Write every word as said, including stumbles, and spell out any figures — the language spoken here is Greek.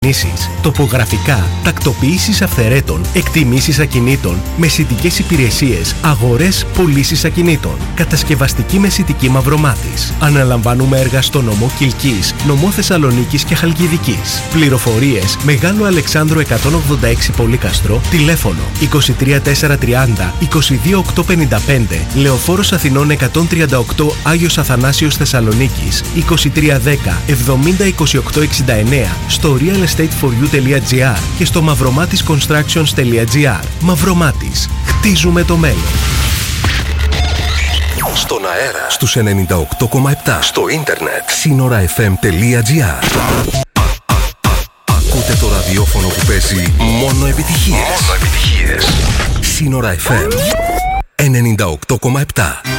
τοπογραφικά, τακτοποίησης αυθαιρέτων, εκτιμήσεις ακινήτων, μεσητικές υπηρεσίες, αγορές, πωλήσεις ακινήτων. Κατασκευαστική μεσητική Μαυρομάτης. Αναλαμβάνουμε έργα στο νομό Κιλκής, νομό Θεσσαλονίκης και Χαλκιδικής. Πληροφορίες Μεγάλο Αλεξάνδρου εκατόν ογδόντα έξι Πολύκαστρο, τηλέφωνο είκοσι τρία τετρακόσια τριάντα είκοσι δύο οκτακόσια πενήντα πέντε, Λεωφόρος Αθηνών εκατόν τριάντα οκτώ Άγιος Αθανάσιος Θεσσαλονίκης, είκοσι τρία δέκα εβδομήντα είκοσι οκτώ εξήντα εννέα, στο real estate for you τελεία gr και στο μαυροματης constructions τελεία gr. Μαυρομάτης. Χτίζουμε το μέλλον. Στον αέρα, στους ενενήντα οκτώ κόμμα επτά. Στο ίντερνετ, σύνορα εφ εμ τελεία gr. Ακούτε το ραδιόφωνο που παίζει μόνο επιτυχίες. Μόνο επιτυχίες. Σύνορα εφ εμ ενενήντα οκτώ κόμμα επτά.